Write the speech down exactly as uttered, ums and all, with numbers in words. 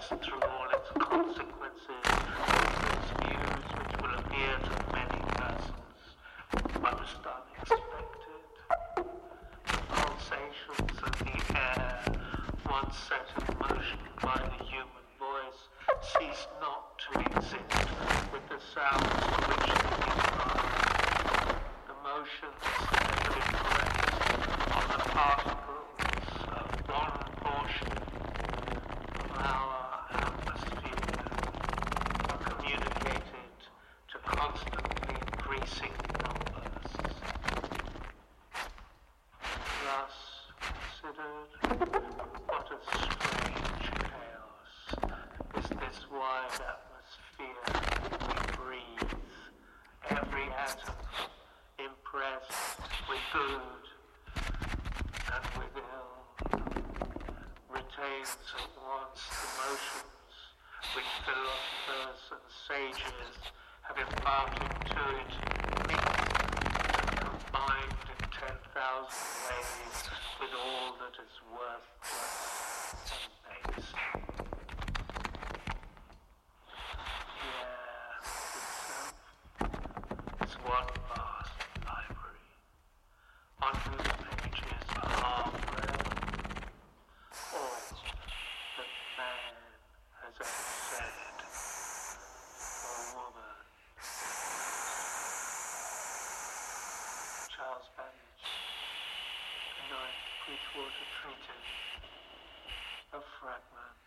progress through all its consequences, its views which will appear to many persons most unexpected. The pulsations of the air, once set in motion by the human voice, cease not to exist with the sounds to which they reply. The motions that have impressed on the particles of one portion of our atmosphere are communicated to constantly increasing numbers. Thus considered, what a strange chaos is this wide atmosphere we breathe, every atom impressed with good and with ill, retains at once the motions which philosophers and sages have imparted to it, mixed and combined in ten thousand ways with all that is worthless and base. Is one vast library, on whose pages are read all that man has ever said, or woman. Charles Babbage, The Ninth Bridgewater Treatise, a fragment.